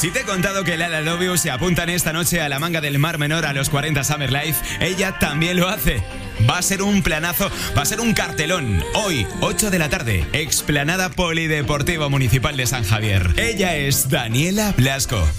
Si te he contado que Lala Love You se apuntan esta noche a la Manga del Mar Menor a los 40 Summer Life, ella también lo hace. Va a ser un planazo, va a ser un cartelón. Hoy, 8 de la tarde, Explanada Polideportivo Municipal de San Javier. Ella es Daniela Blasco.